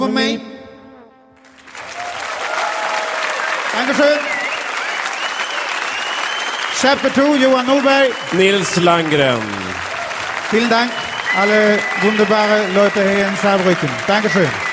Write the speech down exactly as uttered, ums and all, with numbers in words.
Von mig. Dankeschön. Chapter two, Johan Norberg. Nils Landgren. Vielen Dank, alle wunderbare Leute hier in Saarbrücken. Dankeschön.